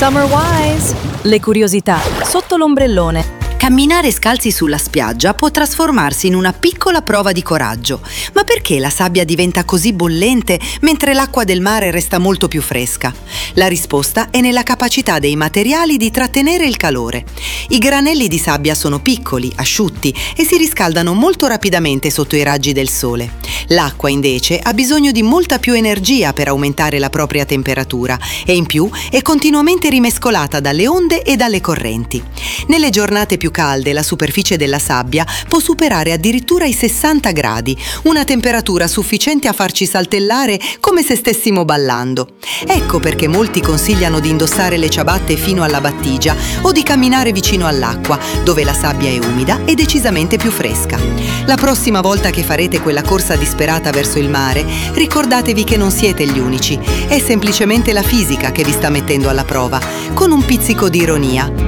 Summer Wise! Le curiosità sotto l'ombrellone. Camminare scalzi sulla spiaggia può trasformarsi in una piccola prova di coraggio. Ma perché la sabbia diventa così bollente mentre l'acqua del mare resta molto più fresca? La risposta è nella capacità dei materiali di trattenere il calore. I granelli di sabbia sono piccoli, asciutti e si riscaldano molto rapidamente sotto i raggi del sole. L'acqua invece ha bisogno di molta più energia per aumentare la propria temperatura e in più è continuamente rimescolata dalle onde e dalle correnti. Nelle giornate più calde la superficie della sabbia può superare addirittura i 60 gradi, una temperatura sufficiente a farci saltellare come se stessimo ballando. Ecco perché molti consigliano di indossare le ciabatte fino alla battigia o di camminare vicino all'acqua, dove la sabbia è umida e decisamente più fresca. La prossima volta che farete quella corsa disperata verso il mare, ricordatevi che non siete gli unici, è semplicemente la fisica che vi sta mettendo alla prova, con un pizzico di ironia.